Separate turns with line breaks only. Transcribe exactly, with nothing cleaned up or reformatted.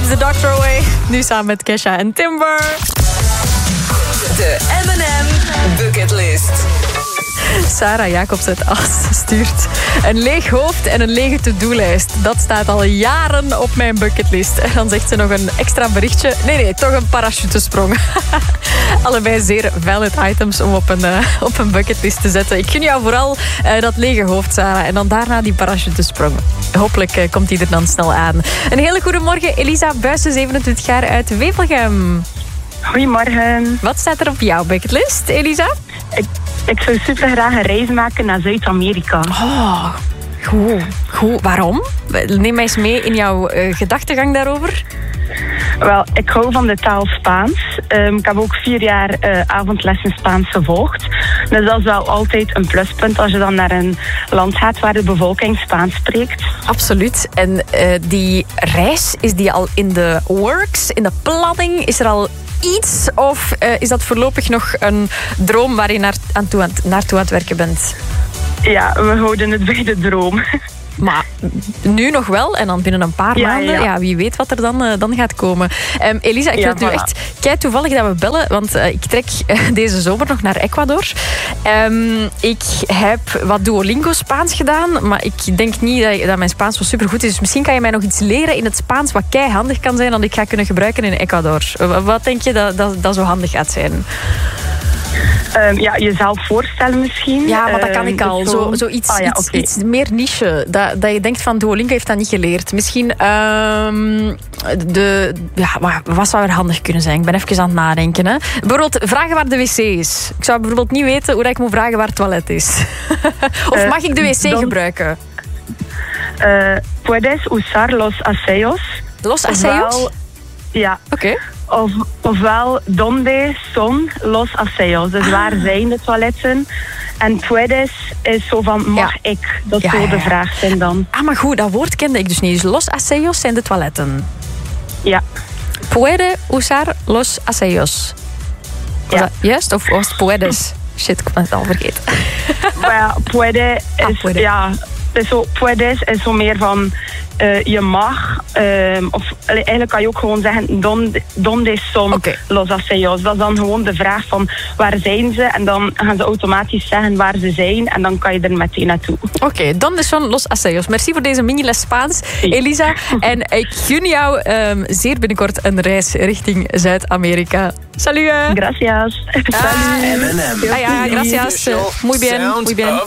the Doctor Away. Nu samen met Kesha en Timber.
De M en M Bucketlist.
Sarah Jacobs uit Aalst stuurt een leeg hoofd en een lege to-do-lijst. Dat staat al jaren op mijn bucketlist. En dan zegt ze nog een extra berichtje. Nee, nee, toch een parachutesprong. Allebei zeer valid items om op een, uh, op een bucketlist te zetten. Ik gun jou vooral uh, dat lege hoofd, Sarah. En dan daarna die parachutesprong. Hopelijk uh, komt die er dan snel aan. Een hele goede morgen, Elisa Buijsen, zevenentwintig jaar uit Wevelgem.
Goedemorgen.
Wat staat er op jouw bucketlist, Elisa?
Ik, ik zou super graag een reis maken naar Zuid-Amerika.
Oh, goed. goed. Waarom? Neem mij eens mee in jouw uh, gedachtegang daarover.
Wel, ik hou van de taal Spaans. Um, ik heb ook vier jaar uh, avondlessen Spaans gevolgd. Dus dat is wel altijd een pluspunt als je dan naar een land gaat waar de bevolking Spaans spreekt.
Absoluut. En uh, die reis, is die al in de works, in de planning? Is er al iets? Of uh, is dat voorlopig nog een droom waar je naar, aan toe, aan, naartoe aan het werken bent?
Ja, we houden het bij de droom.
Maar nu nog wel, en dan binnen een paar
ja,
maanden, ja. Ja, wie weet wat er dan, uh, dan gaat komen. Um, Elisa, ik
ja,
vind het nu
voilà.
echt kei toevallig dat we bellen, want uh, ik trek uh, deze zomer nog naar Ecuador. Um, ik heb wat Duolingo Spaans gedaan, maar ik denk niet dat, dat mijn Spaans zo supergoed is. Dus misschien kan je mij nog iets leren in het Spaans wat kei handig kan zijn, dat ik ga kunnen gebruiken in Ecuador. Wat denk je dat, dat, dat zo handig gaat zijn?
Um, ja, jezelf voorstellen misschien.
Ja, maar dat kan ik al.
Um,
zo, zo, zo iets,
ah, ja,
iets,
okay.
iets meer niche. Dat, dat je denkt van Duolingo heeft dat niet geleerd. Misschien um, de... Ja, wat zou er handig kunnen zijn? Ik ben even aan het nadenken. Hè. Bijvoorbeeld vragen waar de wc is. Ik zou bijvoorbeeld niet weten hoe ik moet vragen waar het toilet is. Of mag ik de wc
uh, dan,
gebruiken?
Uh, puedes usar los aseos.
Los aseos?
Ja.
Oké. Okay.
Of, ofwel, donde son los aseos? Dus ah. waar zijn de toiletten? En puedes is zo van, mag ja. ik? Dat
ja,
zou
ja,
de
ja.
vraag zijn dan.
Ah, maar goed, dat woord kende ik dus niet. Dus los aseos zijn de toiletten.
Ja.
Puede usar los aseos. Was
ja.
dat juist? Of was het puedes? Shit, ik ben het al vergeten.
Maar ja, puede is...
Ah, puede.
Ja, dus zo, puedes is zo meer van... Uh, je mag, uh, of eigenlijk kan je ook gewoon zeggen, donde, donde son
okay.
los aseos. Dat is dan gewoon de vraag van waar zijn ze? En dan gaan ze automatisch zeggen waar ze zijn en dan kan je er meteen naartoe.
Oké, okay, donde son los aseos. Merci voor deze mini-les Spaans, Elisa. En ik gun jou um, zeer binnenkort een reis richting Zuid-Amerika. Salut!
Gracias.
Ah,
Salut.
M en M.
Ah ja, gracias. Muy bien, muy bien.